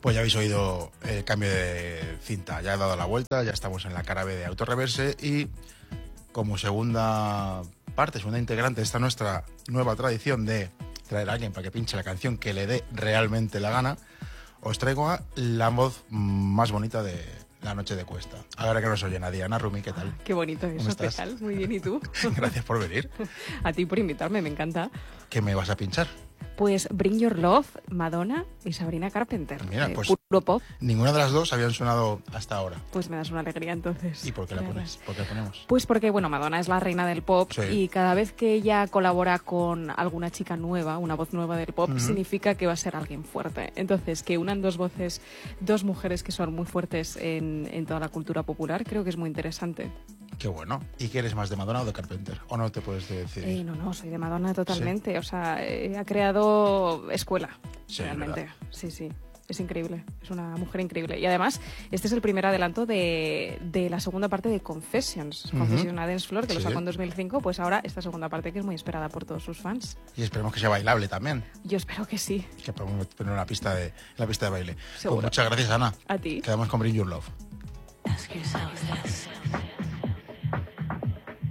Pues ya habéis oído el cambio de cinta, ya he dado la vuelta, ya estamos en la cara B de Autorreverse y como segunda parte, segunda integrante de esta nuestra nueva tradición de traer a alguien para que pinche la canción que le dé realmente la gana, os traigo a la voz más bonita de la noche de Cuesta. Ahora que nos oye nadie, Ana Rumi, ¿qué tal? Qué bonito ¿Cómo eso, estás? ¿qué tal? Muy bien, ¿y tú? Gracias por venir. A ti por invitarme, me encanta. ¿Qué me vas a pinchar? Pues Bring Your Love, Madonna y Sabrina Carpenter. Mira, pues puro pop. ninguna de las dos habían sonado hasta ahora. Pues me das una alegría entonces. ¿Y por qué la pones? ¿Por qué la ponemos? Pues porque, bueno, Madonna es la reina del pop Sí. y cada vez que ella colabora con alguna chica nueva, una voz nueva del pop, significa que va a ser alguien fuerte. Entonces, que unan dos voces, dos mujeres que son muy fuertes en toda la cultura popular, creo que es muy interesante. Qué bueno. ¿Y qué eres más, de Madonna o de Carpenter? ¿O no te puedes decidir? No, soy de Madonna totalmente. ¿Sí? O sea, ha creado escuela, Sí, realmente. ¿verdad? Sí. Es increíble, es una mujer increíble. Y además, este es el primer adelanto de la segunda parte de Confessions. Confessions a Dance Floor, que lo sacó en 2005. Pues ahora esta segunda parte que es muy esperada por todos sus fans. Y esperemos que sea bailable también. Yo espero que sí. Que podamos poner una pista de baile. Seguro. Pues muchas gracias, Ana. A ti. Quedamos con Bring Your Love. Ask yourself this.